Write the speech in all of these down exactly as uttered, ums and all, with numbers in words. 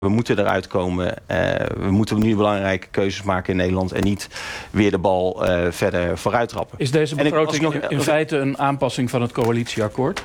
We moeten eruit komen. Uh, we moeten nu belangrijke keuzes maken in Nederland en niet weer de bal uh, verder vooruit trappen. Is deze begroting nog, in, in feite een aanpassing van het coalitieakkoord?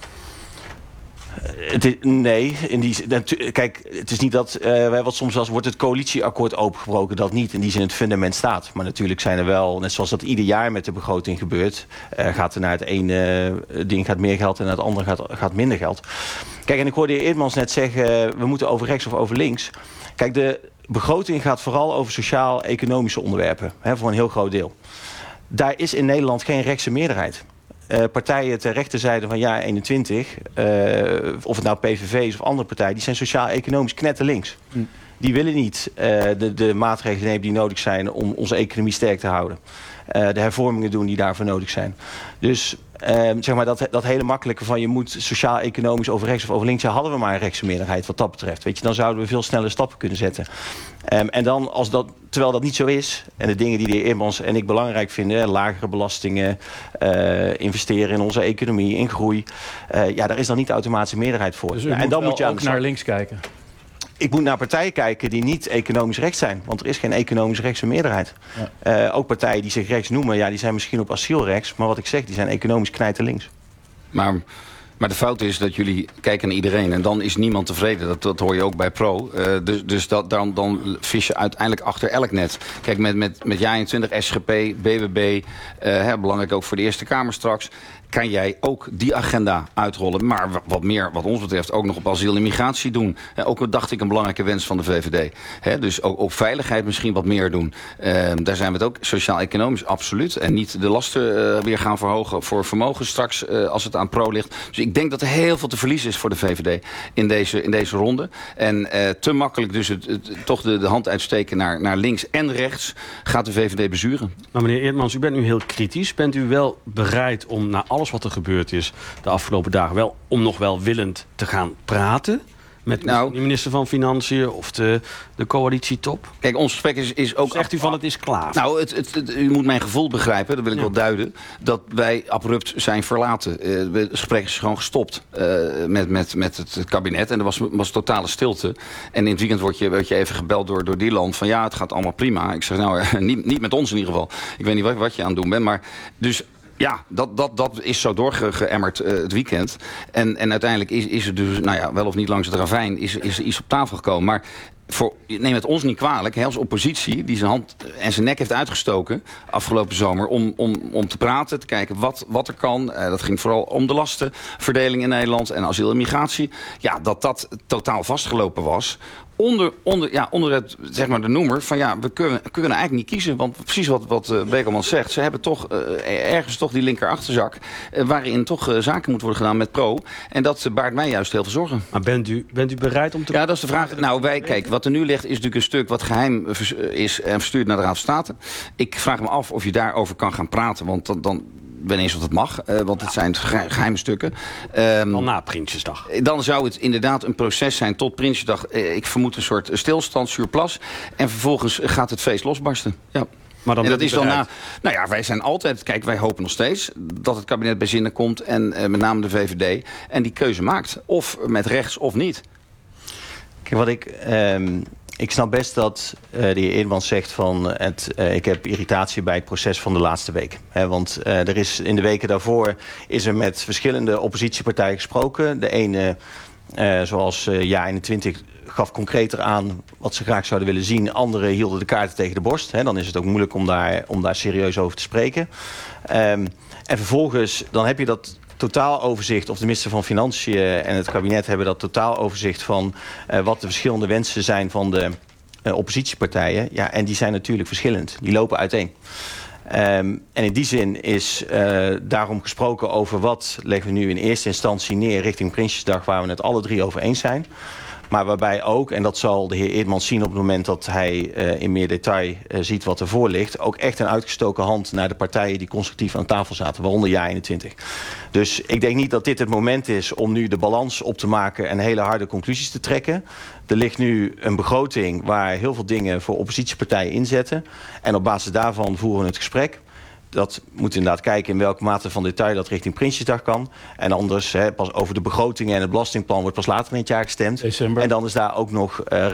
Het is, nee, in die, kijk, het is niet dat, uh, wat soms als wordt het coalitieakkoord opengebroken, dat niet in die zin het fundament staat. Maar natuurlijk zijn er wel, net zoals dat ieder jaar met de begroting gebeurt, uh, gaat er naar het ene uh, ding gaat meer geld en naar het andere gaat, gaat minder geld. Kijk, en ik hoorde de heer Eerdmans net zeggen, uh, we moeten over rechts of over links. Kijk, de begroting gaat vooral over sociaal-economische onderwerpen, hè, voor een heel groot deel. Daar is in Nederland geen rechtse meerderheid. Uh, partijen ter rechterzijde van jaar eenentwintig, uh, of het nou P V V is of andere partijen, die zijn sociaal-economisch knetterlinks. Mm. Die willen niet uh, de, de maatregelen nemen die nodig zijn om onze economie sterk te houden. Uh, de hervormingen doen die daarvoor nodig zijn. Dus uh, zeg maar dat, dat hele makkelijke van je moet sociaal-economisch over rechts of over links, ja, hadden we maar een rechtse meerderheid wat dat betreft. Weet je, dan zouden we veel sneller stappen kunnen zetten. Um, en dan, als dat, terwijl dat niet zo is, en de dingen die de heer Eerdmans en ik belangrijk vinden, lagere belastingen, uh, investeren in onze economie, in groei, uh, ja, daar is dan niet de automatische meerderheid voor. Dus u ja, moet en dan moet je moet je ook naar links kijken? Ik moet naar partijen kijken die niet economisch rechts zijn. Want er is geen economisch rechtse meerderheid. Ja. Uh, ook partijen die zich rechts noemen, ja, die zijn misschien op asiel rechts. Maar wat ik zeg, die zijn economisch knijterlinks. Maar... Maar de fout is dat jullie kijken naar iedereen en dan is niemand tevreden. Dat, dat hoor je ook bij Pro. Uh, dus dus dat, dan, dan vis je uiteindelijk achter elk net. Kijk, met, met, met jaar eenentwintig, S G P, B B B, uh, hè, belangrijk ook voor de Eerste Kamer straks, kan jij ook die agenda uitrollen. Maar wat meer, wat ons betreft, ook nog op asiel en migratie doen. Uh, ook, dacht ik, een belangrijke wens van de V V D. Hè, dus ook op veiligheid misschien wat meer doen. Uh, daar zijn we het ook sociaal-economisch absoluut. En niet de lasten uh, weer gaan verhogen voor vermogen straks uh, als het aan Pro ligt. Dus ik denk dat er heel veel te verliezen is voor de V V D in deze, in deze ronde. En uh, te makkelijk dus het, het, toch de, de hand uitsteken naar, naar links en rechts gaat de V V D bezuren. Maar meneer Eerdmans, u bent nu heel kritisch. Bent u wel bereid om na alles wat er gebeurd is de afgelopen dagen wel om nog wel willend te gaan praten met nou, de minister van Financiën of de, de coalitietop? Kijk, ons gesprek is, is ook... Zegt u van het is klaar? Nou, het, het, het, u moet mijn gevoel begrijpen, dat wil ik ja. wel duiden, dat wij abrupt zijn verlaten. Uh, het gesprek is gewoon gestopt uh, met, met, met het kabinet en er was, was totale stilte. En in het weekend word je, word je even gebeld door, door die land van ja, het gaat allemaal prima. Ik zeg nou, niet, niet met ons in ieder geval. Ik weet niet wat, wat je aan het doen bent, maar dus... Ja, dat, dat, dat is zo doorgeëmmerd uh, het weekend. En, en uiteindelijk is, is er dus, nou ja, wel of niet langs het ravijn, is, is er iets op tafel gekomen. Maar voor, neem het ons niet kwalijk, hè, als oppositie die zijn hand en zijn nek heeft uitgestoken afgelopen zomer om, om, om te praten, te kijken wat, wat er kan. Uh, dat ging vooral om de lastenverdeling in Nederland en asiel en migratie. Ja, dat dat totaal vastgelopen was. Onder, onder, ja, onder het, zeg maar de noemer van ja, we kunnen, kunnen eigenlijk niet kiezen. Want precies wat, wat uh, Bekelman zegt, ze hebben toch uh, ergens toch die linker achterzak uh, waarin toch uh, zaken moeten worden gedaan met Pro. En dat uh, baart mij juist heel veel zorgen. Maar bent u, bent u bereid om te... Ja, dat is de vraag. Nou, wij, kijk, wat er nu ligt is natuurlijk een stuk wat geheim is en verstuurd naar de Raad van State. Ik vraag me af of je daarover kan gaan praten, want dan... dan ik weet niet eens of het mag, uh, want het zijn geheime stukken. Um, dan na Prinsjesdag. Dan zou het inderdaad een proces zijn tot Prinsjesdag. Uh, ik vermoed een soort stilstand, surplus. En vervolgens gaat het feest losbarsten. Ja. Maar dan en dat is dan na. Nou ja, wij zijn altijd. Kijk, wij hopen nog steeds dat het kabinet bij zinnen komt. En uh, met name de V V D. En die keuze maakt. Of met rechts of niet. Kijk, wat ik. Um... Ik snap best dat uh, de heer Eerdmans zegt van het, uh, ik heb irritatie bij het proces van de laatste week. He, want uh, er is in de weken daarvoor is er met verschillende oppositiepartijen gesproken. De ene, uh, zoals uh, jaar eenentwintig, gaf concreter aan wat ze graag zouden willen zien. Anderen hielden de kaarten tegen de borst. He, dan is het ook moeilijk om daar, om daar serieus over te spreken. Um, en vervolgens, dan heb je dat totaaloverzicht, of de minister van Financiën en het kabinet hebben dat totaaloverzicht van uh, wat de verschillende wensen zijn van de uh, oppositiepartijen. Ja, en die zijn natuurlijk verschillend. Die lopen uiteen. Um, en in die zin is uh, daarom gesproken over wat leggen we nu in eerste instantie neer richting Prinsjesdag, waar we het alle drie over eens zijn. Maar waarbij ook, en dat zal de heer Eerdmans zien op het moment dat hij uh, in meer detail uh, ziet wat ervoor ligt, ook echt een uitgestoken hand naar de partijen die constructief aan tafel zaten, waaronder jaar eenentwintig. Dus ik denk niet dat dit het moment is om nu de balans op te maken en hele harde conclusies te trekken. Er ligt nu een begroting waar heel veel dingen voor oppositiepartijen inzetten. En op basis daarvan voeren we het gesprek. dat moet inderdaad kijken in welke mate van detail dat richting Prinsjesdag kan. En anders, hè, pas over de begrotingen en het belastingplan wordt pas later in het jaar gestemd. December. En dan is daar ook nog uh,